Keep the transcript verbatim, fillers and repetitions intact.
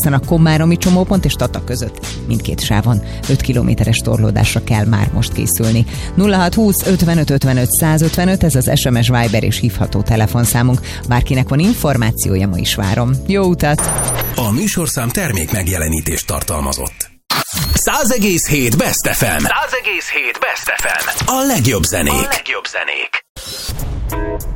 hiszen a komáromi csomópont és Tata között mindkét sávon öt kilométeres torlódásra kell már most készülni. nulla hat húsz ötvenöt ötvenöt százötvenöt, ez az es em es, Viber és hívható telefonszámunk. Bárkinek van információja, ma is várom. Jó utat! A műsorszám termék megjelenítést tartalmazott. száz egész hét Best ef em. száz egész hét Best ef em. A legjobb zenék. A legjobb zenék.